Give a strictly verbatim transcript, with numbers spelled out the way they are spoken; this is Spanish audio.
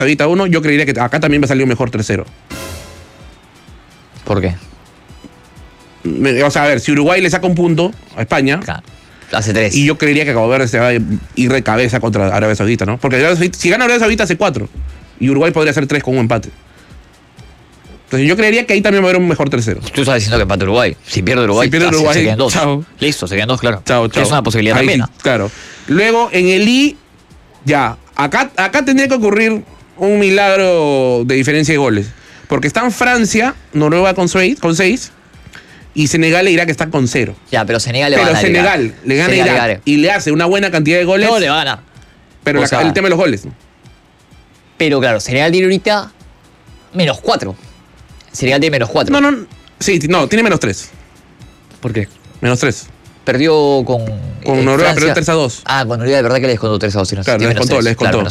Saudita uno, yo creería que acá también va a salir un mejor tercero. ¿Por qué? O sea, a ver, si Uruguay le saca un punto a España, Claro. Hace tres. y yo creería que Cabo Verde se va a ir de cabeza contra Arabia Saudita, ¿no? Porque Arabia Saudita, si gana Arabia Saudita hace cuatro, y Uruguay podría hacer tres con un empate. Entonces yo creería que ahí también va a haber un mejor tercero. Tú estás diciendo que empate Uruguay. Si pierde Uruguay, Si pierde ah, se- Uruguay, se quedan dos. chao. Listo, se quedan dos, claro. Chao, chao. Es una posibilidad Ahí también. sí, claro. Luego, en el I, ya. Acá, acá tendría que ocurrir un milagro de diferencia de goles. Porque están Francia, Noruega con seis, con seis y Senegal e Irak están con cero. Ya, pero Senegal le va a Pero ganar. Senegal le gana a Senegal Irak le gana. y le hace una buena cantidad de goles. No le va a ganar. Pero O la- sea- el tema de los goles, ¿no? Pero claro, Senegal tiene ahorita menos cuatro. Senegal tiene menos cuatro. No, no. Sí, no, tiene menos tres. ¿Por qué? Menos tres. Perdió con. Con eh, Noruega Francia. perdió tres a dos. Ah, con Noruega de verdad que le descontó tres a dos. Claro, le descontó, le descontó.